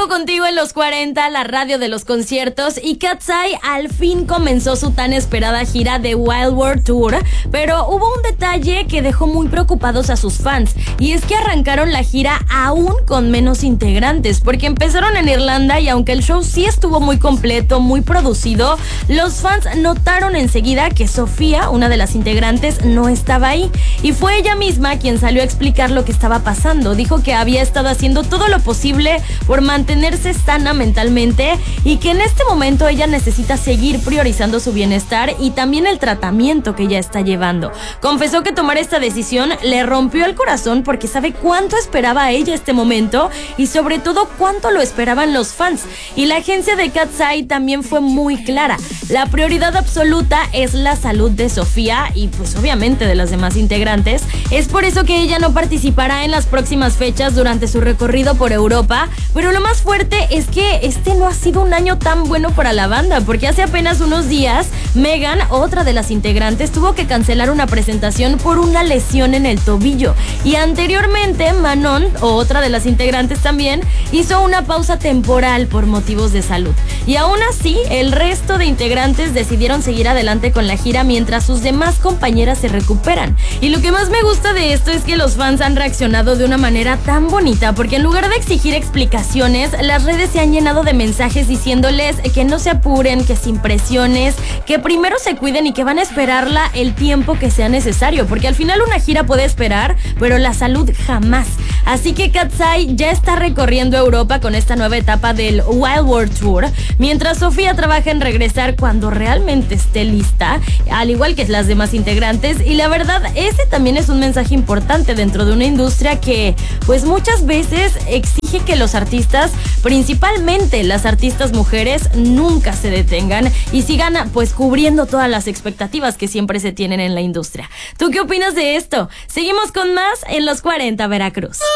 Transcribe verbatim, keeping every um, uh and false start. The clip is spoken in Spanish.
Sigo contigo en los cuarenta, la radio de los conciertos, y Katseye al fin comenzó su tan esperada gira de Wild World Tour, pero hubo un detalle que dejó muy preocupados a sus fans, y es que arrancaron la gira aún con menos integrantes, porque empezaron en Irlanda y aunque el show sí estuvo muy completo, muy producido, los fans notaron enseguida que Sofía, una de las integrantes, no estaba ahí, y fue ella misma quien salió a explicar lo que estaba pasando. Dijo que había estado haciendo todo lo posible por mantenerse sana mentalmente y que en este momento ella necesita seguir priorizando su bienestar y también el tratamiento que ella está llevando. Confesó que tomar esta decisión le rompió el corazón porque sabe cuánto esperaba a ella este momento y sobre todo cuánto lo esperaban los fans. Y la agencia de Katseye también fue muy clara. La prioridad absoluta es la salud de Sofía y pues obviamente de las demás integrantes. Es por eso que ella no participará en las próximas fechas durante su recorrido por Europa, pero lo más fuerte es que este no ha sido un año tan bueno para la banda, porque hace apenas unos días Megan, otra de las integrantes, tuvo que cancelar una presentación por una lesión en el tobillo, y anteriormente Manon, otra de las integrantes también, hizo una pausa temporal por motivos de salud. Y aún así, el resto de integrantes decidieron seguir adelante con la gira mientras sus demás compañeras se recuperan. Y lo que más me gusta de esto es que los fans han reaccionado de una manera tan bonita, porque en lugar de exigir explicaciones, las redes se han llenado de mensajes diciéndoles que no se apuren, que sin presiones, que primero se cuiden y que van a esperarla el tiempo que sea necesario, porque al final una gira puede esperar, pero la salud jamás. Así que Katseye ya está recorriendo Europa con esta nueva etapa del Wild World Tour, mientras Sofía trabaja en regresar cuando realmente esté lista, al igual que las demás integrantes. Y la verdad, ese también es un mensaje importante dentro de una industria que pues muchas veces exige que los artistas, principalmente las artistas mujeres, nunca se detengan y sigan pues cubriendo todas las expectativas que siempre se tienen en la industria. ¿Tú qué opinas de esto? Seguimos con más en los cuarenta Veracruz.